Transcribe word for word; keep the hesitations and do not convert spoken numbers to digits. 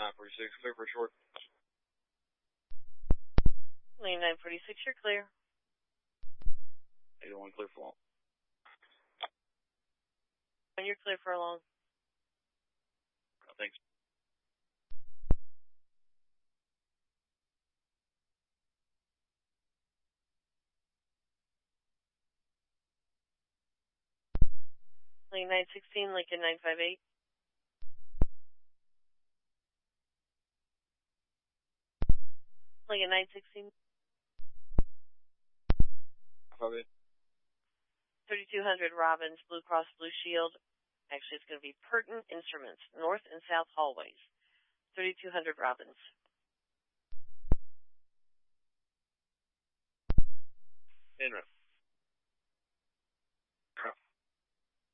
nine forty-six, clear for short. Lane nine forty-six, you're clear. eight oh one, clear for long. And you're clear for a long. Thanks. Lane nine sixteen, Lincoln nine five eight. Lincoln nine sixteen. five eight. thirty-two hundred Robbins, Blue Cross Blue Shield. Actually, it's going to be Pertin Instruments, north and south hallways. thirty-two hundred Robbins. In route.